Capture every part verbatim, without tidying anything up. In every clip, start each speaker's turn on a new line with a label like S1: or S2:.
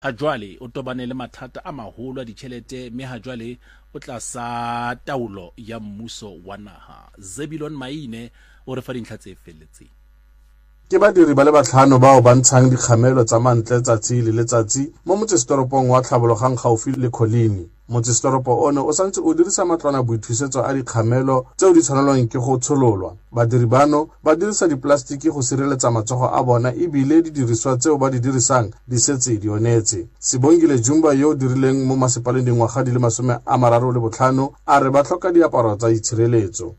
S1: ha jwale o tobane le mathata a maholo a ditjhelete mme ha jwale o tla sa taolo ya mmuso wa naha. Zebulon Maine o re fa dintlha tse felletseng.
S2: Ke badiri ba le batlhano bao ba ntshang dikgamelo tsa mantle tsatsi le letsatsi mo motsesetoropong wa Tlhabologang gaufi le Colini. Motsesitoropo ono o santse o dirisa matlwana boithusetso a dikgamelo tseo di tshwanelwang ke go tshololwa. Badiri bano ba dirisa diplastiki go sireletsa matsogo a bona ebile di diriswa tseo ba di dirisang di setse di onetse. Sibongile Jumba yo dirileng mo masepaleng dingwaga di le masome a mararo le botlhano a re ba tlhoka diaparo tsa itshireletso.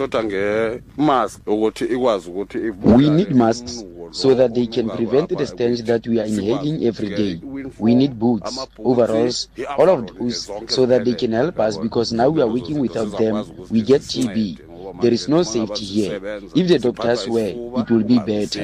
S3: We need masks so that they can prevent the stench that we are inhaling every day. We need boots, overalls, all of those so that they can help us, because now we are working without them, we get T B. There is no safety here. If the doctors were, it will be better.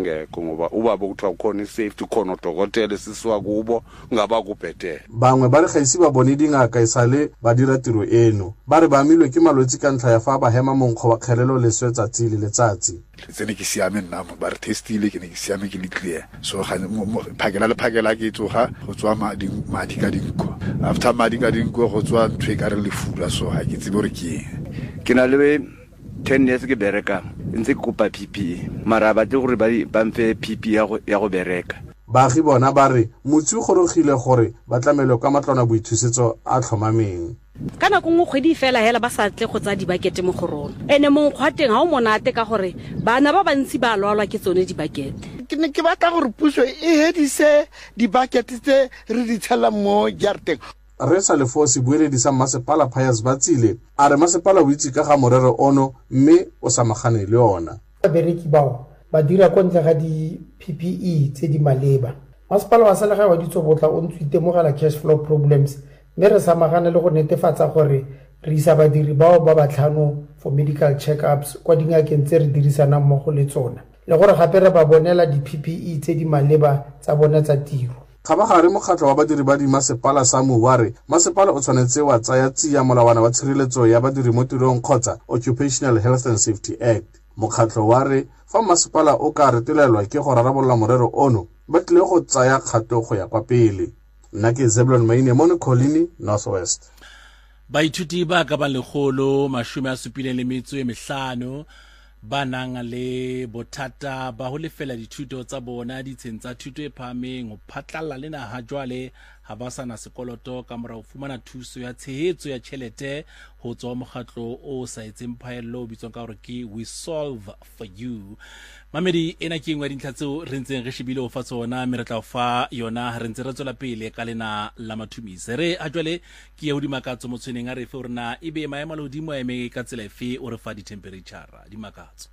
S2: Bangwe ba re gaisi ba bone dingaka isale ba dira tiro eno. Ba re ba amilwe ke malwetse ka ntlha ya fa ba hema monkgo wa kgelelo le swetsatsi le letsatsi.
S4: Tsene ke siame nna mo ba re testile ke ne ke siame ke le clear. So ga phakela le phakela ke tsoga go tswa madi madi ka dinko. After madi ka dinko go tswa ntwe ka re le fula, so ha ke tsebe gore ke
S5: ke na le ten years ke bereka ntse ke kopa P P E mara ba tlo gore ba ba mfe P P E ya go ya go bereka.
S2: Baagi bona ba re motsi go rogile gore ba tlamelo ka matlwana boithusetso a tlhomameng.
S6: Kana go ngwe fela hela ba sa tle go tsa dibakete mo go rona. Ene mo nkgwateng ha o monate ka gore bana ba bantsi ba lwalwa ke tsone dibakete.
S7: Ke ne ke batla gore puso e hedise dibakete tse re di tshela mo jarteng.
S2: Re sa lefosi bueledi sa Masepala Pius Batsile a re masepala o itse ka ga morero ono mme o samagane le ona.
S8: Babereki bao ba dira ko ntle ga di P P E tse di maleba. Masepala wa selegae wa Ditsobotla o ntse itemogela cash flow problems mme re samagane le go netefatsa gore re isa badiri bao ba batlhano for medical check-ups kwa dingakeng tse re dirisanang mmogo le tsona le gore gape re ba bonela di P P E tse di maleba tsa bona tsa tiro.
S2: Ga ba gare mokgatlho wa badiri ba di masepala sa Muware, masepala o tshwanetse wa tsaya tsia molawana wa tshireletso ya badiri mo tirong kgotsa Occupational Health and Safety Act. Mokgatlho wa re fa masepala o ka retelelwa ke go rarabolla morero ono, ba tlile go tsaya kgato go ya kwa pele. Nna ke Zebulon Maine mo Colini, Northwest.
S1: Baithuti ba ka ba legolo mashome a supileng le metso e mehlano ba nang le bothata ba ho lefela dithuto tsa bona ditsheng tsa thuto e phahameng ho phatlalla le naha jwale ha ba sana sekoloto ka mora ho fumana thuso ya tshehetso ya tjhelete ho tswa mokgatlo o sa etseng phaello o bitswang ka hore ke We Solve for You. Mamedi ena ke ngwa dintlha tseo re ntseng re shebile ho fa tsona mme re tla o fa yona re ntse re tswela pele ka lena la mathumise. Re a jwale ke ya hodimakatso motshweneng a re fe hore na ebe maemo a lehodimo a eme ka tsela efe o re fa di-temperature dimakatso.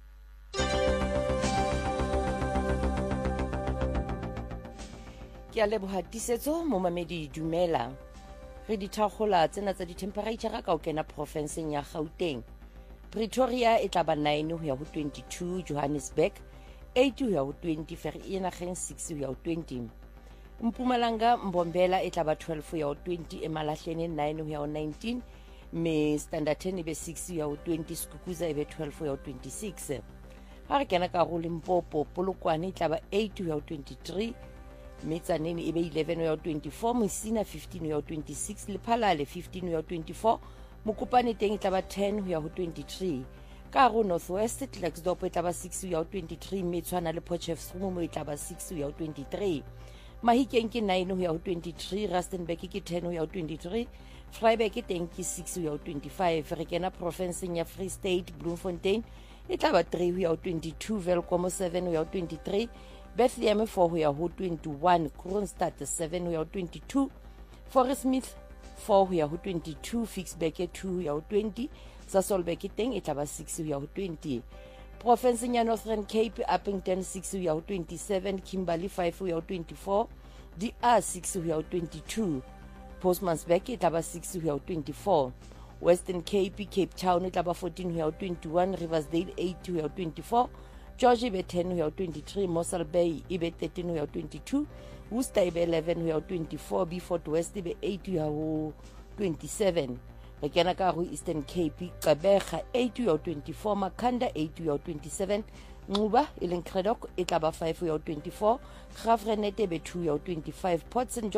S9: Ke a leboha tisetso mo mamedi dumela. Re di thakgola tsena tsa di-temperature ka o kena profenseng ya Gauteng. Pretoria e tla ba nine ho ya ho twenty-two, Johannesburg eight ho ya ho twenty, Vereeniging six ho ya ho twenty. Mpumalanga Mbombela e tla ba twelve ho ya ho twenty, Emalahleni nine ho ya ho nineteen, me Standerton e be six ho ya ho twenty, Skukuza e be twelve ho ya ho twenty-six. Ha re kena ka go Limpopo, Polokwane e tla ba eight ho ya ho twenty-three, Metsaneng e be eleven ho ya ho twenty-four, Mosina fifteen ho ya ho twenty-six, Lephalale fifteen ho ya ho twenty-four, Mokopane teng e tla ba ten ho ya ho twenty-three. Ka go Northwest Klerksdorp e tla ba six ho ya ho twenty-three, mme Tshwana le Potchefstroom mo e tla ba six ho ya ho twenty-three. Mahikeng ke nine ho ya ho twenty-three, Rustenburg ke ten ho ya ho twenty-three, Vryburg teng ke six ho ya ho twenty-five. Re kena profenseng ya Free State, Bloemfontein e tla ba three ho ya ho twenty-two, Welkom seven ho ya ho twenty-three, Bethlehem four ho ya ho twenty-one, Kroonstad seven ho ya ho twenty-two, Forest Smith four ho ya ho twenty-two, Fixburg two ho ya ho twenty, Sasolburg teng e tla ba six ho ya ho twenty. Profenseng ya Northern Cape, Uppington six ho ya ho twenty-seven, Kimberley five ho ya ho twenty-four, D R six ho ya ho twenty-two, Postmansberg e tla ba six ho ya ho twenty-four, Western Cape, Cape Town e tla ba fourteen ho ya ho twenty-one, Riversdale eight ho ya ho twenty-four, George e be ten ho ya ho twenty-three, Mossel Bay e be thirteen ho ya ho twenty-two, Worcester e be eleven ho ya ho twenty-four, Beaufort West e be eight ho ya ho twenty-seven. Re kena ka go Eastern Cape, Gqeberha eight ho ya ho twenty-four, Makhanda eight ho ya ho twenty-seven, Ncuba e leng Craddock e tla ba five ya o twenty-four, Graaff-Reinet e be two ya o twenty-five, Port St